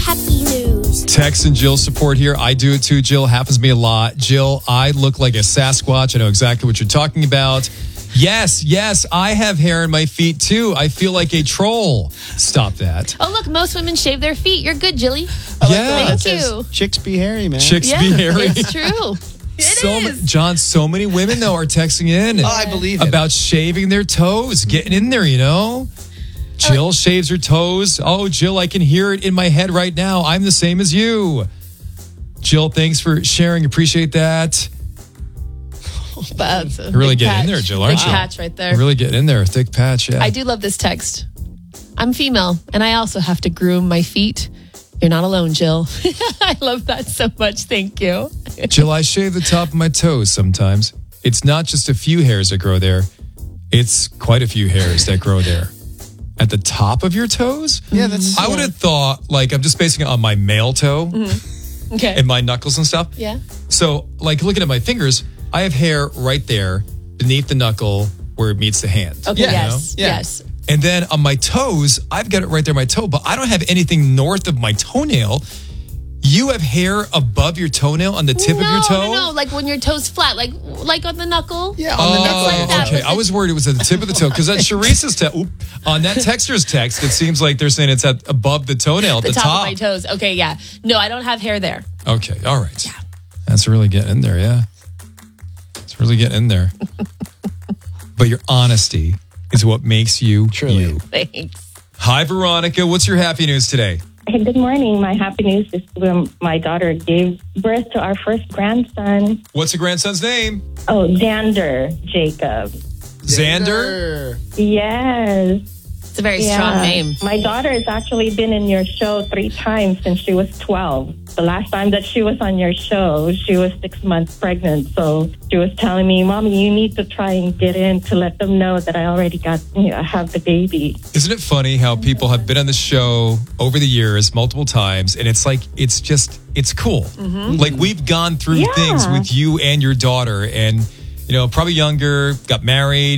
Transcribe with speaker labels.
Speaker 1: happy news.
Speaker 2: Tex and Jill support here. I do it too, Jill. Happens to me a lot. Jill, I look like a Sasquatch. I know exactly what you're talking about. Yes, I have hair in my feet too. I feel like a troll. Stop that.
Speaker 3: Oh, look, most women shave their feet. You're good, Jilly.
Speaker 2: Yeah.
Speaker 3: Thank you.
Speaker 4: Chicks be hairy, man.
Speaker 2: Chicks be hairy.
Speaker 3: It's true.
Speaker 2: John, so many women, though, are texting in
Speaker 4: I believe it.
Speaker 2: about shaving their toes, getting in there, you know? Jill shaves her toes. Oh, Jill, I can hear it in my head right now. I'm the same as you. Jill, thanks for sharing. Appreciate that.
Speaker 3: That's a
Speaker 2: You're really
Speaker 3: big
Speaker 2: getting in
Speaker 3: patch.
Speaker 2: there, Jill, aren't
Speaker 3: Big
Speaker 2: you?
Speaker 3: patch right there.
Speaker 2: You're really getting in there. Thick patch, yeah.
Speaker 3: I do love this text. I'm female, and I also have to groom my feet. You're not alone, Jill. I love that so much. Thank you.
Speaker 2: Jill, I shave the top of my toes sometimes. It's not just a few hairs that grow there. It's quite a few hairs that grow there. At the top of your toes?
Speaker 4: Yeah, that's.
Speaker 2: I would have thought, like, I'm just basing it on my male toe
Speaker 3: Okay.
Speaker 2: and my knuckles and stuff.
Speaker 3: Yeah.
Speaker 2: So, like, looking at my fingers, I have hair right there beneath the knuckle where it meets the hand.
Speaker 3: Okay.
Speaker 4: Yeah.
Speaker 3: Yes.
Speaker 4: Yeah.
Speaker 3: Yes.
Speaker 2: And then on my toes, I've got it right there, my toe, but I don't have anything north of my toenail. You have hair above your toenail on the tip of your toe?
Speaker 3: No. Like when your toe's flat, like on the knuckle.
Speaker 4: Yeah, on the knuckle.
Speaker 3: like that.
Speaker 2: Okay. I was worried it was at the tip of the toe because on Sharice's on that texter's text, it seems like they're saying it's at above the toenail at
Speaker 3: The
Speaker 2: the
Speaker 3: top of my toes. Okay. Yeah. No, I don't have hair there.
Speaker 2: Okay. All right. Yeah. That's really getting in there. Yeah. It's really getting in there. But your honesty is what makes you
Speaker 4: Truly.
Speaker 2: you.
Speaker 3: Thanks.
Speaker 2: Hi, Veronica. What's your happy news today?
Speaker 5: Hey, good morning. My happy news is when my daughter gave birth to our first grandson.
Speaker 2: What's the grandson's name?
Speaker 5: Oh, Xander Jacob.
Speaker 2: Xander?
Speaker 5: Yes.
Speaker 3: It's a very strong name.
Speaker 5: My daughter has actually been in your show 3 times since she was 12. The last time that she was on your show, she was 6 months pregnant. So she was telling me, Mommy, you need to try and get in to let them know that I already have the baby.
Speaker 2: Isn't it funny how people have been on the show over the years multiple times and it's like, it's cool. Like we've gone through
Speaker 5: Yeah.
Speaker 2: things with you and your daughter and, probably younger, got married.